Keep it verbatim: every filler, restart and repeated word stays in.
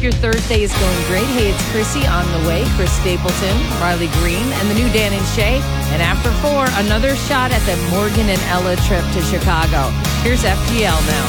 your Thursday is going great. Hey, it's Chrissy on the way. Chris Stapleton, Riley Green, and the new Dan and Shay. And after four, another shot at the Morgan and Ella trip to Chicago. Here's F G L now.